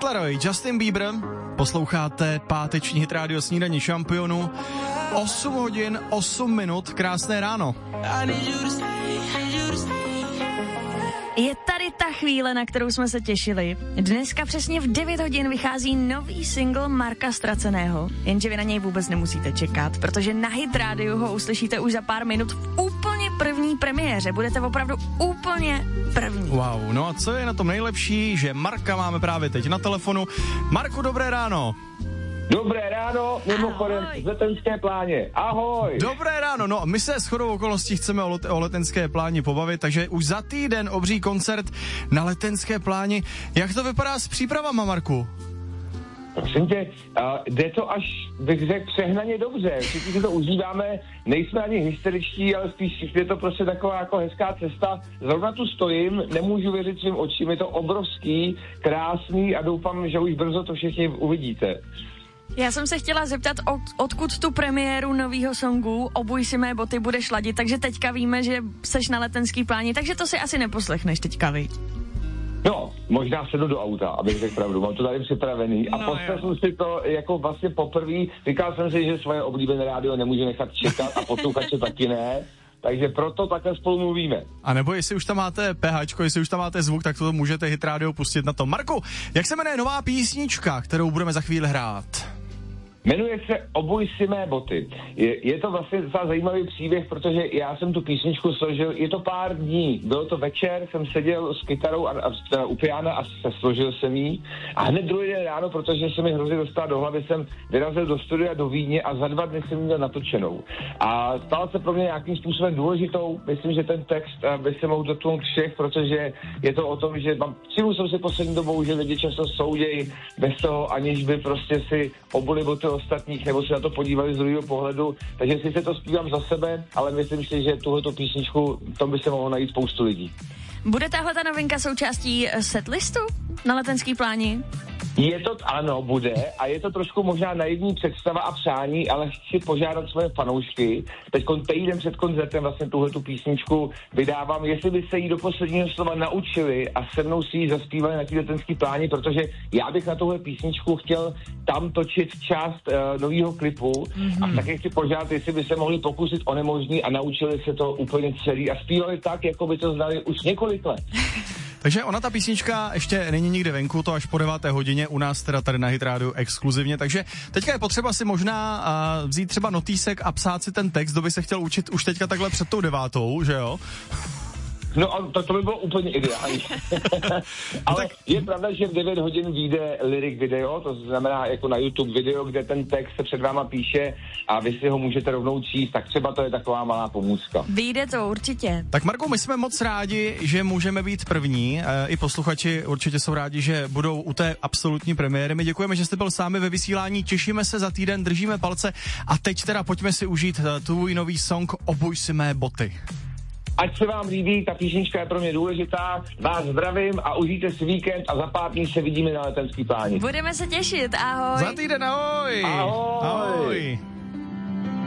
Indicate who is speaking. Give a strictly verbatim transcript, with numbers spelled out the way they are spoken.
Speaker 1: Kid Laroi, Justin Bieber, posloucháte páteční hit rádio Snídaně šampionů, osm hodin, osm minut, krásné ráno.
Speaker 2: Je tady ta chvíle, na kterou jsme se těšili. Dneska přesně v devět hodin vychází nový single Marka Ztraceného, jenže vy na něj vůbec nemusíte čekat, protože na Hit rádiu ho uslyšíte už za pár minut v úplně první premiéře. Budete opravdu úplně první.
Speaker 1: Wow, no a co je na tom nejlepší, že Marka máme právě teď na telefonu. Marku, dobré ráno.
Speaker 3: Dobré ráno, mimochodem z Letenské Pláně. Ahoj.
Speaker 1: Dobré ráno, no my se shodou okolností chceme o, let, o Letenské Pláni pobavit, takže už za týden obří koncert na Letenské Pláni. Jak to vypadá s přípravama, Marku?
Speaker 3: Prosím tě, uh, jde to až, bych řekl, přehnaně dobře. Všichni si to užíváme, nejsme ani hysteričtí, ale spíš je to prostě taková jako hezká cesta. Zrovna tu stojím, nemůžu věřit svým očím, je to obrovský, krásný a doufám, že už brzo to všichni uvidíte.
Speaker 2: Já jsem se chtěla zeptat, od, odkud tu premiéru novýho songu Obuj si mé boty budeš ladit, takže teďka víme, že seš na Letenský Pláni, takže to si asi neposlechneš teďka, vy.
Speaker 3: No, možná sedu do auta, abych řekl pravdu, mám to tady připravený a
Speaker 2: no,
Speaker 3: poslechl si to jako vlastně poprvé, říkal jsem si, že svoje oblíbené rádio nemůžu nechat čekat a posluchače taky ne. Takže proto takhle spolu mluvíme.
Speaker 1: A nebo jestli už tam máte PHčko, jestli už tam máte zvuk, tak to můžete Hit rádio pustit na to. Marku, jak se jmenuje nová písnička, kterou budeme za chvíli hrát?
Speaker 3: Jmenuje se Obuj si mé boty. Je, je to vlastně docela zajímavý příběh, protože já jsem tu písničku složil, je to pár dní, bylo to večer, jsem seděl s kytarou a, a, u piana a se složil jsem jí a hned druhý den ráno, protože se mi hrozně dostala do hlavy, jsem vyrazil do studia do Vídně a za dva dny jsem měl natočenou. A stala se pro mě nějakým způsobem důležitou, myslím, že ten text by se mohl dotknout všech, protože je to o tom, že mám, cílu jsem si poslední dobou, že lidi často soudějí bez toho, aniž by prostě si obuli boty ostatních, nebo se na to podívali z druhého pohledu, takže si se to zpívám za sebe, ale myslím si, že tuhleto písničku, tom by se mohlo najít spoustu lidí.
Speaker 2: Bude tahle ta novinka součástí setlistu na Letenský Pláni?
Speaker 3: Je to, ano, bude a je to trošku možná naivní představa a přání, ale chci požádat svoje fanoušky. Teď týden před koncertem vlastně tuhletu písničku vydávám, jestli by se jí do posledního slova naučili a se mnou si ji zaspívali na té Letenský Pláni, protože já bych na tuhle písničku chtěl tam točit část uh, nového klipu mm-hmm. a taky chci požádat, jestli by se mohli pokusit o nemožný a naučili se to úplně celý a zpívali tak, jako by to znali už několik let.
Speaker 1: Takže ona ta písnička ještě není nikde venku, to až po deváté hodině u nás teda tady na Hit rádiu exkluzivně, takže teďka je potřeba si možná uh, vzít třeba notýsek a psát si ten text, kdo by se chtěl učit už teďka takhle před tou devátou, že jo?
Speaker 3: No a to, to by bylo úplně ideální. Ale tak je pravda, že v devět hodin vyjde lyric video, to znamená jako na YouTube video, kde ten text se před váma píše a vy si ho můžete rovnou číst, tak třeba to je taková malá pomůcka.
Speaker 2: Vyjde to určitě.
Speaker 1: Tak Marku, my jsme moc rádi, že můžeme být první, e, i posluchači určitě jsou rádi, že budou u té absolutní premiéry. My děkujeme, že jste byl sami ve vysílání, těšíme se za týden, držíme palce a teď teda pojďme si užít tvůj nový song Obuj si mé boty.
Speaker 3: Ať se vám líbí, ta písnička je pro mě důležitá, vás zdravím a užijte si víkend a za pár dní se vidíme na Letenský Pláni.
Speaker 2: Budeme se těšit, ahoj.
Speaker 1: Za týden, ahoj.
Speaker 3: Ahoj.
Speaker 1: Ahoj.